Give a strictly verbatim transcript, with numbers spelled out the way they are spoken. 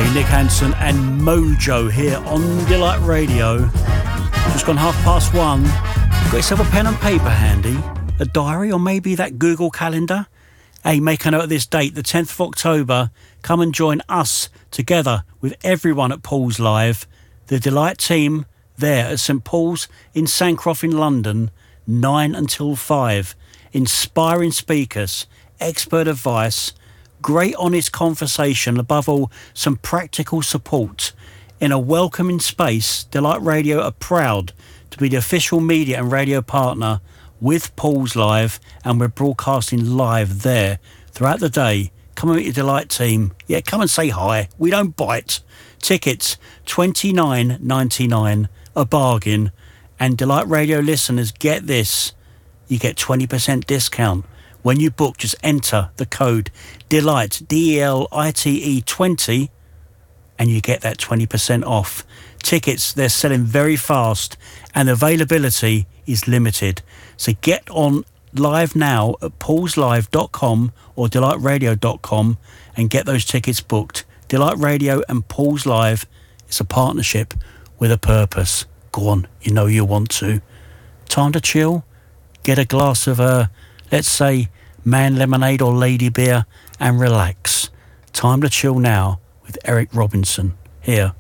Nick Hansen and Mojo here on Delight Radio. Just gone half past one. Got yourself a pen and paper handy, a diary, or maybe that Google Calendar? Hey, make a note of this date, the tenth of October. Come and join us together with everyone at Paul's Live. The Delight team there at St Paul's in Sancroft in London, nine until five. Inspiring speakers, expert advice, great honest conversation, above all, some practical support. In a welcoming space, Delight Radio are proud to be the official media and radio partner with Paul's Live, and we're broadcasting live there throughout the day. Come and meet your Delight team. Yeah, come and say hi. We don't bite. Tickets, twenty-nine ninety-nine, a bargain. And Delight Radio listeners, get this. You get twenty percent discount. When you book, just enter the code DELIGHT, D E L I T E twenty, and you get that twenty percent off. Tickets, they're selling very fast, and availability is limited. So get on live now at pauls live dot com or delight radio dot com and get those tickets booked. Delight Radio and Paul's Live, it's a partnership with a purpose. Go on, you know you want to. Time to chill? Get a glass of, uh, let's say, man lemonade or lady beer and relax. Time to chill now with Eric Robinson here